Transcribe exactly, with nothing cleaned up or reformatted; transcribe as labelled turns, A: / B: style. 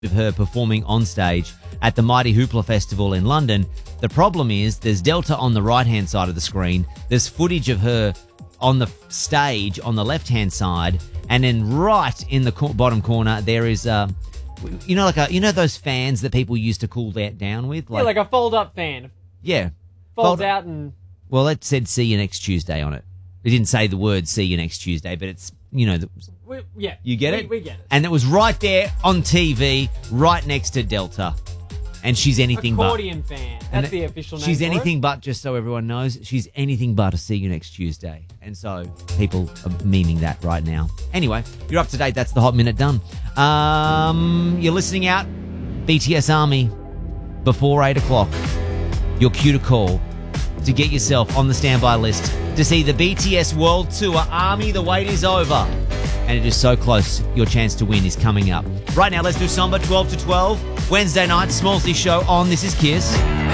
A: of her performing on stage at the Mighty Hoopla Festival in London. The problem is there's Delta on the right-hand side of the screen. There's footage of her on the stage on the left-hand side, and then right in the co- bottom corner there is, uh, you know, like a, you know those fans that people used to cool that down with,
B: like, yeah, like a fold-up fan.
A: Yeah,
B: folds fold out and.
A: Well, it said "See you next Tuesday" on it. It didn't say the word "See you next Tuesday," but it's, you know, the,
B: we, yeah,
A: you get
B: we,
A: it.
B: We get it,
A: and it was right there on T V, right next to Delta. And she's anything
B: Accordion
A: but.
B: fan. That's the official name.
A: She's
B: for
A: anything
B: it.
A: but, just so everyone knows, she's anything but a See You Next Tuesday. And so people are meaning that right now. Anyway, you're up to date. That's the Hot Minute done. Um, you're listening out. B T S Army before eight o'clock. Your cue to call to get yourself on the standby list to see the B T S World Tour. Army, the wait is over. And it is so close. Your chance to win is coming up. Right now, let's do Samba twelve to twelve. Wednesday night, Smallsy Show on This Is Kiss.